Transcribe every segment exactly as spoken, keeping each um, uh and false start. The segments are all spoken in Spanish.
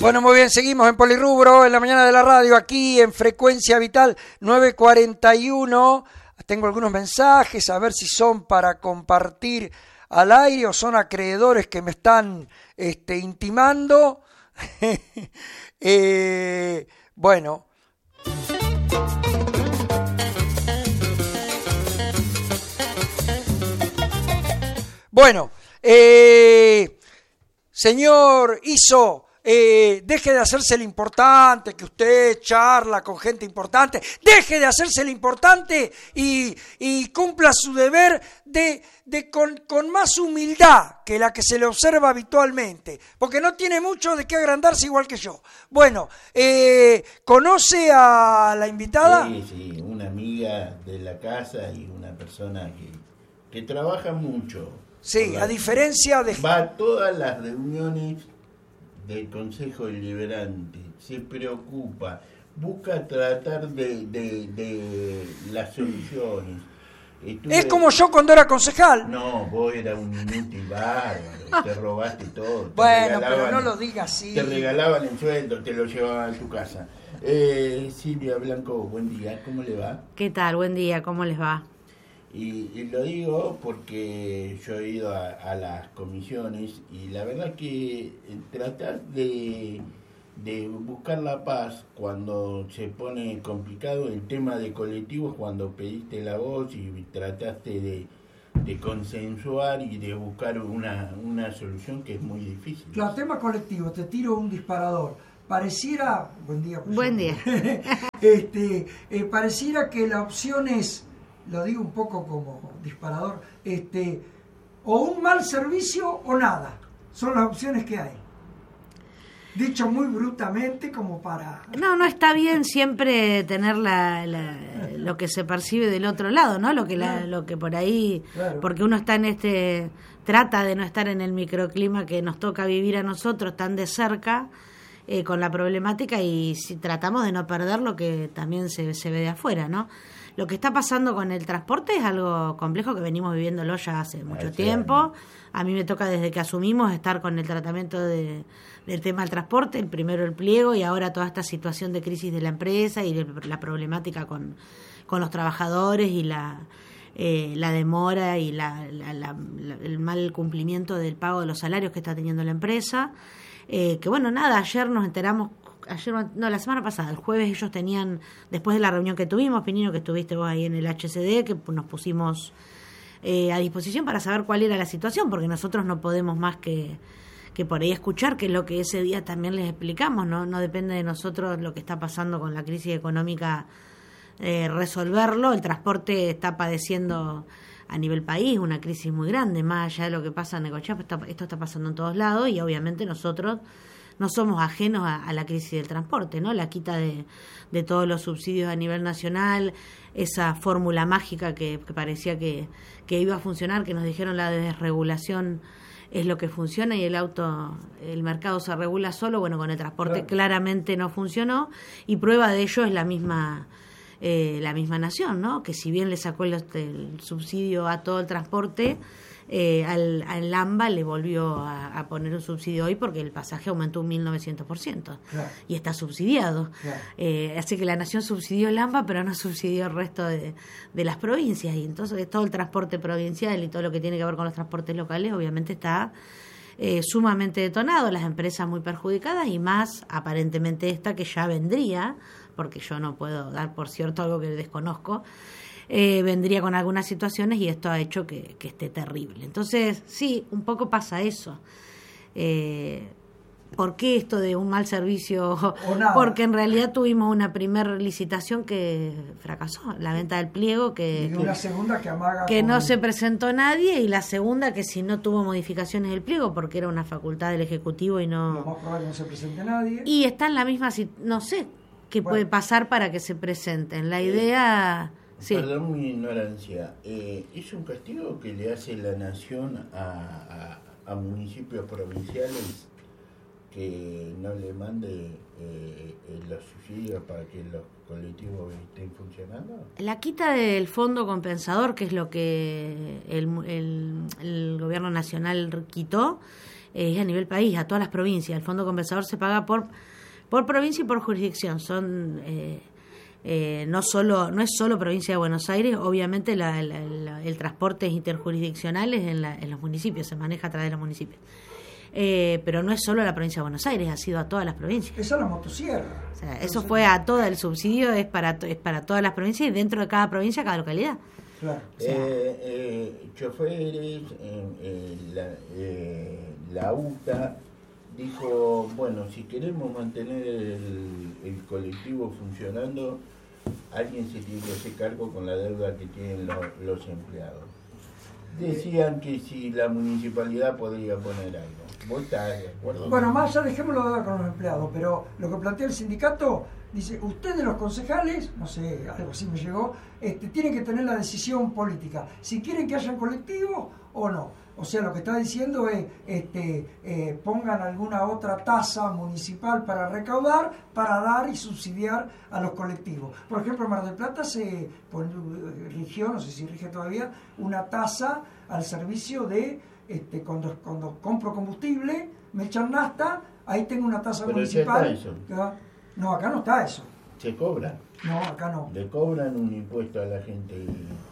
Bueno, muy bien, seguimos en Polirrubro, en la mañana de la radio, aquí en Frecuencia Vital nueve cuarenta y uno. Tengo algunos mensajes, a ver si son para compartir al aire o son acreedores que me están este, intimando. eh, bueno. Bueno, eh, señor Iso, eh, deje de hacerse el importante, que usted charla con gente importante, deje de hacerse el importante y, y cumpla su deber de, de con, con más humildad que la que se le observa habitualmente, porque no tiene mucho de qué agrandarse igual que yo. Bueno, eh, ¿conoce a la invitada? Sí, sí, una amiga de la casa y una persona que, que trabaja mucho. Sí, a diferencia de... Va a todas las reuniones del Consejo Deliberante, se preocupa, busca tratar de, de, de las soluciones. Estuve... Es como yo cuando era concejal. No, vos eras un inútil bárbaro, te robaste todo. Te bueno, pero no lo digas así. Te regalaban el sueldo, te lo llevaban a tu casa. Eh, Silvia Blanco, buen día, ¿cómo le va? ¿Qué tal? Buen día, ¿cómo les va? Y, y lo digo porque yo he ido a, a las comisiones y la verdad que tratar de, de buscar la paz cuando se pone complicado el tema de colectivos, cuando pediste la voz y trataste de, de consensuar y de buscar una, una solución que es muy difícil. Claro, tema colectivo, te tiro un disparador. Pareciera, buen día. Pues buen día. este, eh, pareciera que la opción es, lo digo un poco como disparador, este, o un mal servicio o nada. Son las opciones que hay. Dicho muy brutamente como para... No, no está bien siempre tener la, la, lo que se percibe del otro lado, ¿no? Lo que la, lo que por ahí... Claro. Porque uno está en este... Trata de no estar en el microclima que nos toca vivir a nosotros tan de cerca eh, con la problemática y si tratamos de no perder lo que también se, se ve de afuera, ¿no? Lo que está pasando con el transporte es algo complejo que venimos viviéndolo ya hace mucho Ay, tiempo. A mí me toca desde que asumimos estar con el tratamiento de, del tema del transporte, el primero el pliego y ahora toda esta situación de crisis de la empresa y de la problemática con, con los trabajadores y la, eh, la demora y la, la, la, la, el mal cumplimiento del pago de los salarios que está teniendo la empresa. Eh, que bueno, nada, ayer nos enteramos... Ayer, no, la semana pasada, el jueves ellos tenían, después de la reunión que tuvimos, Pinino, que estuviste vos ahí en el H C D, que nos pusimos eh, a disposición para saber cuál era la situación, porque nosotros no podemos más que, que por ahí escuchar, que es lo que ese día también les explicamos, no, no depende de nosotros lo que está pasando con la crisis económica, eh, resolverlo. El transporte está padeciendo a nivel país una crisis muy grande, más allá de lo que pasa en Necochea, esto, esto está pasando en todos lados y obviamente nosotros no somos ajenos a, a la crisis del transporte, ¿no? La quita de, de todos los subsidios a nivel nacional, esa fórmula mágica que, que parecía que, que iba a funcionar, que nos dijeron la desregulación es lo que funciona y el auto, el mercado se regula solo. Bueno, con el transporte claro. Claramente no funcionó y prueba de ello es la misma eh, la misma nación, ¿no? Que si bien le sacó el, el subsidio a todo el transporte, Eh, al, al AMBA le volvió a, a poner un subsidio hoy porque el pasaje aumentó un mil novecientos por ciento claro. Y está subsidiado. Claro. Eh, así que la nación subsidió el AMBA, pero no subsidió el resto de, de las provincias. Y entonces todo el transporte provincial y todo lo que tiene que ver con los transportes locales obviamente está eh, sumamente detonado, las empresas muy perjudicadas y más aparentemente esta que ya vendría, porque yo no puedo dar por cierto algo que desconozco, Eh, vendría con algunas situaciones y esto ha hecho que, que esté terrible. Entonces, sí, un poco pasa eso. Eh, ¿Por qué esto de un mal servicio? Porque en realidad tuvimos una primera licitación que fracasó, la venta del pliego, que, y una segunda que amaga que con... no se presentó nadie, y la segunda que si no tuvo modificaciones del pliego, porque era una facultad del Ejecutivo y no... Lo más probable no se presente nadie. Y está en la misma, no sé qué bueno. puede pasar para que se presenten. La idea... Sí. Perdón mi ignorancia, eh, ¿es un castigo que le hace la nación a, a, a municipios provinciales que no le mande eh, los subsidios para que los colectivos estén funcionando? La quita del fondo compensador, que es lo que el, el, el gobierno nacional quitó, es a nivel país, a todas las provincias. El Fondo Compensador se paga por por provincia y por jurisdicción. Son eh, eh, no solo no es solo provincia de Buenos Aires, obviamente la, la, la, el transporte es interjurisdiccional es en, la, en los municipios, se maneja a través de los municipios. Eh, pero no es solo la provincia de Buenos Aires, ha sido a todas las provincias. Esa es la motosierra. O sea, eso fue a toda, el subsidio es para es para todas las provincias y dentro de cada provincia, cada localidad. Claro. O sea, eh, eh, choferes, eh, eh, la, eh, la U T A dijo, bueno, si queremos mantener el, el colectivo funcionando, alguien se tiene que hacer cargo con la deuda que tienen lo, los empleados. Decían que si la municipalidad podría poner algo. ¿Vos estás de acuerdo? Bueno, más allá dejémoslo de con los empleados, pero lo que plantea el sindicato, dice, ustedes los concejales, no sé, algo así me llegó, este, tienen que tener la decisión política, si quieren que haya colectivo o no. O sea, lo que está diciendo es, este, eh, pongan alguna otra tasa municipal para recaudar, para dar y subsidiar a los colectivos. Por ejemplo, en Mar del Plata se rigió, no sé si rige todavía, una tasa al servicio de, este, cuando, cuando compro combustible, me echan nafta, ahí tengo una tasa Pero municipal. ¿ya está eso? No, acá no está eso. ¿Se cobra? No, acá no. Le cobran un impuesto a la gente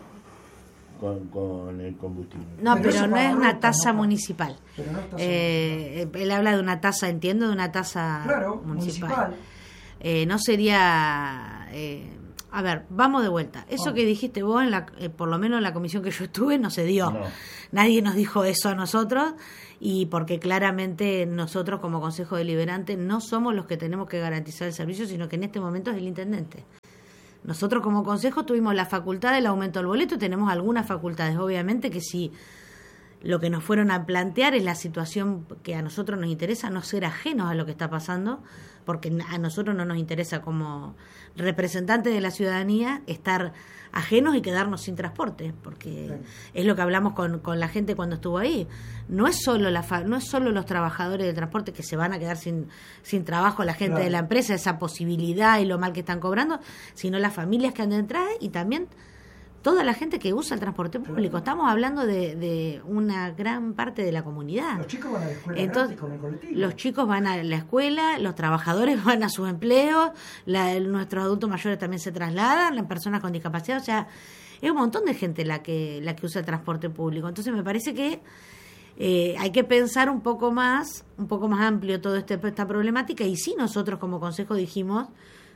con, con el combustible. No, pero, pero no es una ruta, tasa no, municipal. Pero no es tasa eh, municipal. Él habla de una tasa, entiendo, de una tasa Claro, municipal. municipal. Eh, no sería... Eh, a ver, vamos de vuelta. Eso oh. que dijiste vos, en la, eh, por lo menos en la comisión que yo estuve, no se dio. No. Nadie nos dijo eso a nosotros, y porque claramente nosotros como Consejo Deliberante no somos los que tenemos que garantizar el servicio, sino que en este momento es el intendente. Nosotros como Consejo tuvimos la facultad del aumento del boleto, tenemos algunas facultades, obviamente que si lo que nos fueron a plantear es la situación que a nosotros nos interesa, no ser ajenos a lo que está pasando, porque a nosotros no nos interesa como representantes de la ciudadanía estar ajenos y quedarnos sin transporte, porque sí. Es lo que hablamos con, con la gente cuando estuvo ahí. No es solo la fa- no es solo los trabajadores del transporte que se van a quedar sin, sin trabajo, la gente claro. de la empresa, esa posibilidad y lo mal que están cobrando, sino las familias que han de entrar y también toda la gente que usa el transporte público. Estamos hablando de, de una gran parte de la comunidad. Los chicos van a la escuela. Entonces, gratis con el colectivo. Los chicos van a la escuela, los trabajadores van a sus empleos, la, nuestros adultos mayores también se trasladan, las personas con discapacidad, o sea, es un montón de gente la que la que usa el transporte público. Entonces me parece que eh, hay que pensar un poco más, un poco más amplio toda este, esta problemática, y sí, nosotros como consejo dijimos,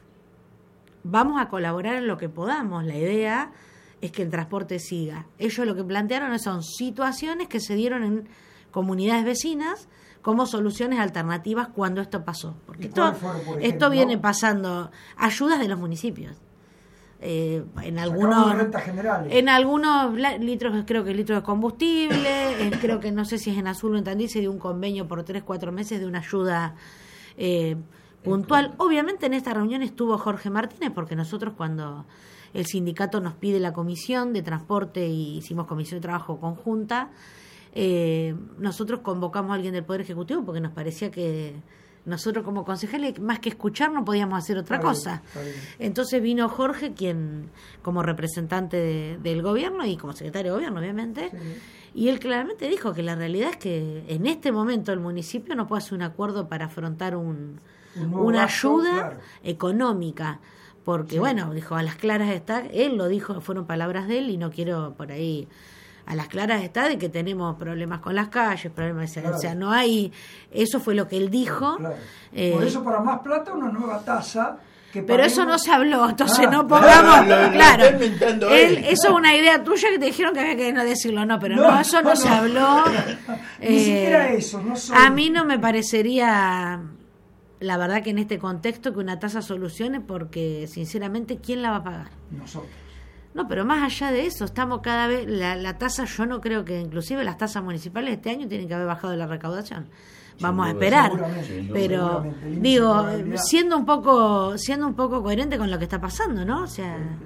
vamos a colaborar en lo que podamos. La idea es que el transporte siga. Ellos lo que plantearon son situaciones que se dieron en comunidades vecinas como soluciones alternativas cuando esto pasó. Porque esto, fueron, por ejemplo, esto viene pasando, ayudas de los municipios. Eh, en algunos en algunos litros, creo que litros de combustible, en, creo que no sé si es en Azul o en Tandil, se dio un convenio por tres, cuatro meses de una ayuda eh, puntual. Obviamente en esta reunión estuvo Jorge Martínez, porque nosotros cuando el sindicato nos pide la comisión de transporte y hicimos comisión de trabajo conjunta, eh, nosotros convocamos a alguien del Poder Ejecutivo porque nos parecía que nosotros como concejales, más que escuchar, no podíamos hacer otra está cosa. Bien, está bien. Entonces vino Jorge, quien como representante de, del gobierno y como secretario de gobierno, obviamente, sí. Y él claramente dijo que la realidad es que en este momento el municipio no puede hacer un acuerdo para afrontar un, un una gasto, ayuda claro. económica. Porque, sí. bueno, dijo, a las claras está, él lo dijo, fueron palabras de él, y no quiero por ahí, a las claras está de que tenemos problemas con las calles, problemas, claro. o sea, no hay, eso fue lo que él dijo. Claro. Eh, por eso para más plata una nueva tasa. Que pero eso no se habló, entonces ah, no pongamos, ah, lo, lo claro, él, él, eso es una idea tuya que te dijeron que había que no decirlo, no, pero no, no eso no, no se habló. Ni eh, siquiera eso, no soy. A mí no me parecería... La verdad que en este contexto que una tasa solucione, porque sinceramente, ¿quién la va a pagar? Nosotros. No, pero más allá de eso, estamos cada vez, la, la tasa, yo no creo que inclusive las tasas municipales este año tienen que haber bajado la recaudación. Vamos sin a esperar, seguramente, pero digo, siendo un poco, siendo un poco coherente con lo que está pasando, ¿no? O sea,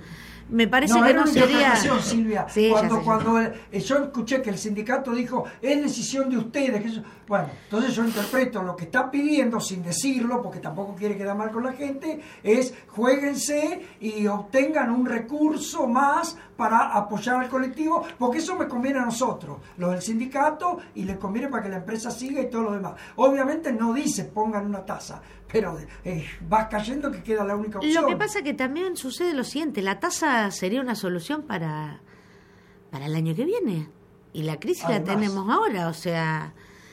me parece no, que era no una sería... interpretación, Silvia. Sí, cuando ya sé, cuando ya. el, yo escuché que el sindicato dijo, es decisión de ustedes. Que eso, bueno, entonces yo interpreto lo que está pidiendo, sin decirlo, porque tampoco quiere quedar mal con la gente, es juéguense y obtengan un recurso más para apoyar al colectivo, porque eso me conviene a nosotros, lo del sindicato, y les conviene para que la empresa siga y todo lo demás. Obviamente no dice pongan una tasa, pero eh, vas cayendo que queda la única opción. Lo que pasa que también sucede lo siguiente, la tasa sería una solución para, para el año que viene, y la crisis Además, la tenemos ahora, o sea...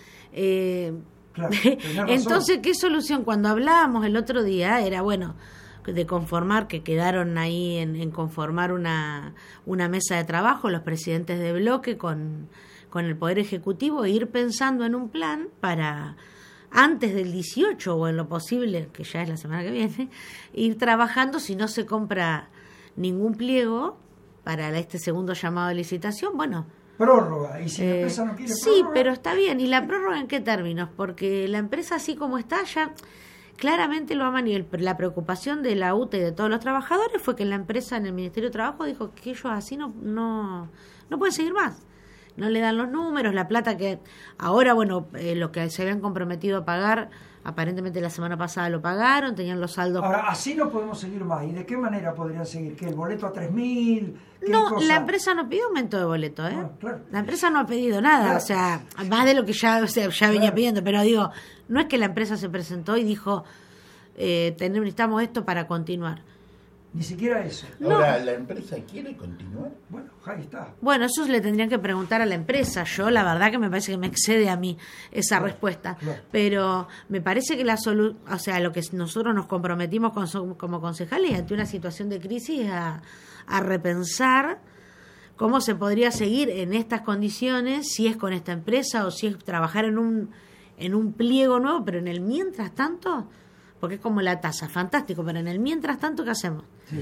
Eh, claro, entonces, ¿qué solución? Cuando hablábamos el otro día era, bueno, de conformar, que quedaron ahí en, en conformar una, una mesa de trabajo, los presidentes de bloque con, con el Poder Ejecutivo, e ir pensando en un plan para... antes del dieciocho o en lo posible, que ya es la semana que viene, ir trabajando si no se compra ningún pliego para este segundo llamado de licitación, bueno... prórroga, y si eh, la empresa no quiere sí, prórroga... pero está bien, ¿y la prórroga en qué términos? Porque la empresa así como está ya... claramente lo aman, y el, la preocupación de la U T E y de todos los trabajadores fue que la empresa en el Ministerio de Trabajo dijo que ellos así no, no, no pueden seguir más. No le dan los números, la plata que ahora, bueno, eh, lo que se habían comprometido a pagar, aparentemente la semana pasada lo pagaron, tenían los saldos. Ahora, así no podemos seguir más. ¿Y de qué manera podrían seguir? ¿Que el boleto a tres mil? No, cosa? la empresa no pidió aumento de boleto, ¿eh? Ah, claro. La empresa no ha pedido nada, Claro. o sea, más de lo que ya, o sea, ya venía Claro. pidiendo, pero digo, no es que la empresa se presentó y dijo, eh, necesitamos esto para continuar. Ni siquiera eso. Ahora, ¿la empresa quiere continuar? Bueno, ahí está. Bueno, eso le tendrían que preguntar a la empresa. Yo, la verdad que me parece que me excede a mí esa Claro, respuesta. claro. Pero me parece que la solu o sea, lo que nosotros nos comprometimos con, como concejales ante una situación de crisis a, a repensar cómo se podría seguir en estas condiciones, si es con esta empresa o si es trabajar en un, en un pliego nuevo, pero en el mientras tanto, porque es como la tasa, fantástico, pero en el mientras tanto, ¿qué hacemos? Sí.